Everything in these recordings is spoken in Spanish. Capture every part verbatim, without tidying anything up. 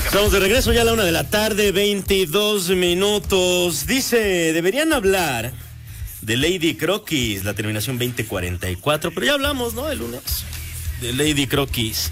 Estamos de regreso ya a la una de la tarde, veintidós minutos. Dice, deberían hablar de Lady Croquis, la terminación veinte cuarenta y cuatro, pero ya hablamos, ¿no? El lunes de Lady Croquis.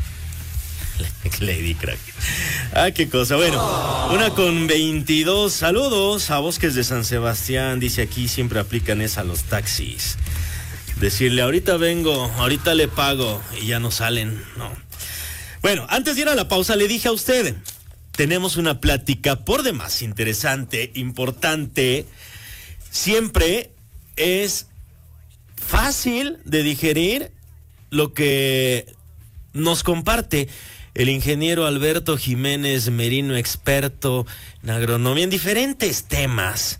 Lady Croquis. Ah, qué cosa. Bueno, una con veintidós. Saludos a Bosques de San Sebastián. Dice aquí, siempre aplican esa a los taxis. Decirle, ahorita vengo, ahorita le pago, y ya no salen, no. Bueno, antes de ir a la pausa le dije a usted, tenemos una plática por demás interesante, importante. Siempre es fácil de digerir lo que nos comparte el ingeniero Alberto Jiménez Merino, experto en agronomía en diferentes temas.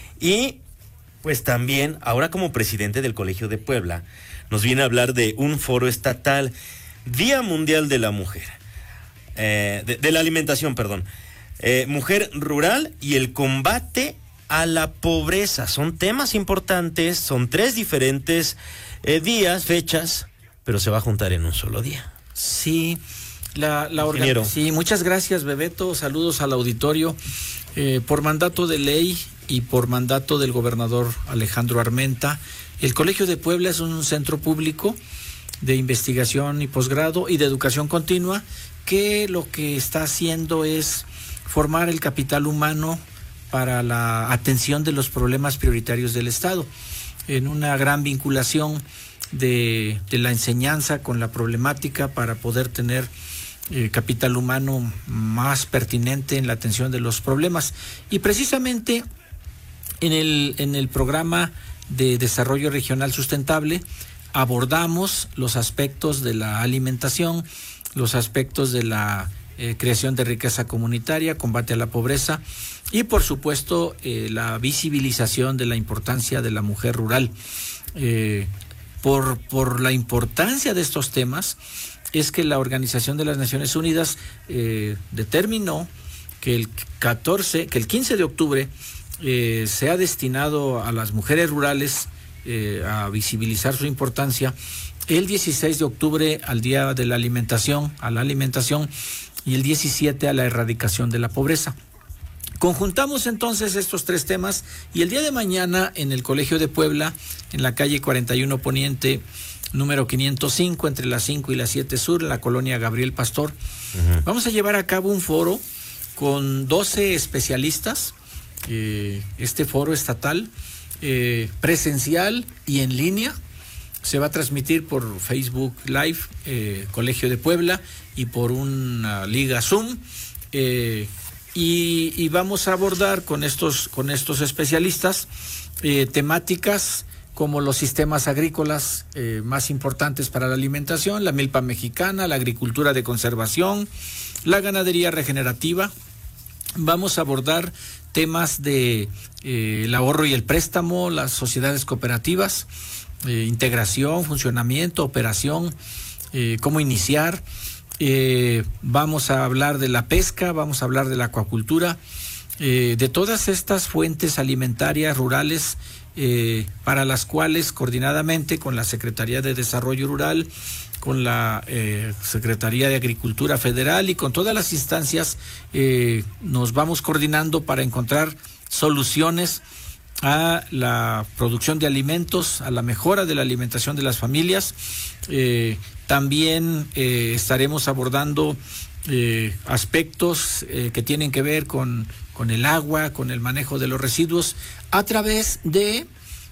Y pues también, ahora como presidente del Colegio de Puebla, nos viene a hablar de un foro estatal, Día Mundial de la Mujer, eh, de, de la alimentación, perdón, eh, mujer rural y el combate a la pobreza. Son temas importantes, son tres diferentes eh, días, fechas, pero se va a juntar en un solo día. Sí, la, la organ... sí, muchas gracias, Bebeto, saludos al auditorio. Eh, por mandato de ley y por mandato del gobernador Alejandro Armenta, el Colegio de Puebla es un centro público de investigación y posgrado y de educación continua, que lo que está haciendo es formar el capital humano para la atención de los problemas prioritarios del Estado, en una gran vinculación de, de la enseñanza con la problemática para poder tener eh, capital humano más pertinente en la atención de los problemas. Y precisamente en el, en el programa de desarrollo regional sustentable abordamos los aspectos de la alimentación, los aspectos de la eh, creación de riqueza comunitaria, combate a la pobreza y por supuesto eh, la visibilización de la importancia de la mujer rural. Eh, por, por la importancia de estos temas es que la Organización de las Naciones Unidas eh, determinó que el catorce, que el quince de octubre eh, se ha destinado a las mujeres rurales Eh, a visibilizar su importancia, el dieciséis de octubre al Día de la Alimentación, a la alimentación, y el diecisiete a la erradicación de la pobreza. Conjuntamos entonces estos tres temas y el día de mañana en el Colegio de Puebla, en la calle cuarenta y uno Poniente, número quinientos cinco, entre las cinco y las siete Sur, en la colonia Gabriel Pastor, uh-huh. Vamos a llevar a cabo un foro con doce especialistas, eh, este foro estatal, Eh, presencial y en línea. Se va a transmitir por Facebook Live, eh, Colegio de Puebla, y por una liga Zoom, eh, y, y vamos a abordar con estos, con estos especialistas eh, temáticas como los sistemas agrícolas eh, más importantes para la alimentación, la milpa mexicana, la agricultura de conservación, la ganadería regenerativa. Vamos a abordar temas de eh, el ahorro y el préstamo, las sociedades cooperativas, eh, integración, funcionamiento, operación, eh, cómo iniciar. Eh, vamos a hablar de la pesca, vamos a hablar de la acuacultura, eh, de todas estas fuentes alimentarias rurales eh, para las cuales coordinadamente con la Secretaría de Desarrollo Rural, con la eh, Secretaría de Agricultura Federal y con todas las instancias eh, nos vamos coordinando para encontrar soluciones a la producción de alimentos, a la mejora de la alimentación de las familias. Eh, también eh, estaremos abordando eh, aspectos eh, que tienen que ver con, con el agua, con el manejo de los residuos, a través de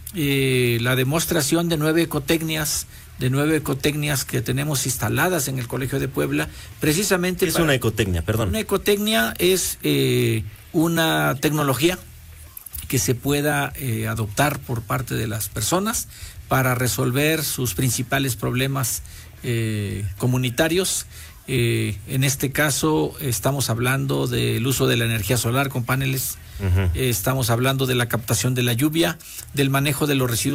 eh, la demostración de nueve ecotecnias, de nueve ecotecnias que tenemos instaladas en el Colegio de Puebla, precisamente. ¿Qué es una ecotecnia? Perdón. Una ecotecnia es eh, una tecnología que se pueda eh, adoptar por parte de las personas para resolver sus principales problemas eh, comunitarios. Eh, en este caso estamos hablando del uso de la energía solar con paneles, uh-huh. eh, estamos hablando de la captación de la lluvia, del manejo de los residuos